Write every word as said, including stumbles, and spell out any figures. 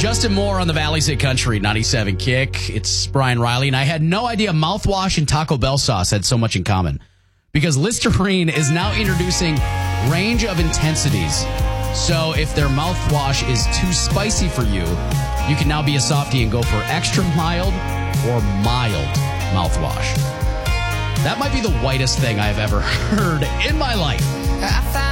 Justin Moore on the Valley's Hit Country ninety-seven Kick. It's Brian Riley, and I had no idea mouthwash and Taco Bell sauce had so much in common because Listerine is now introducing range of intensities. So if their mouthwash is too spicy for you, you can now be a softie and go for extra mild or mild mouthwash. That might be the whitest thing I've ever heard in my life.